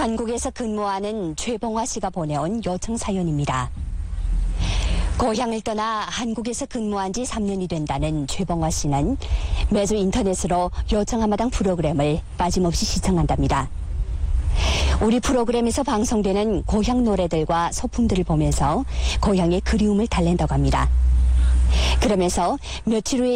한국에서 근무하는 최봉화 씨가 보내온 요청 사연입니다. 고향을 떠나 한국에서 근무한 지 3년이 된다는 최봉화 씨는 매주 인터넷으로 요청 한마당 프로그램을 빠짐없이 시청한답니다. 우리 프로그램에서 방송되는 고향 노래들과 소품들을 보면서 고향의 그리움을 달랜다고 합니다. 그러면서 며칠 후에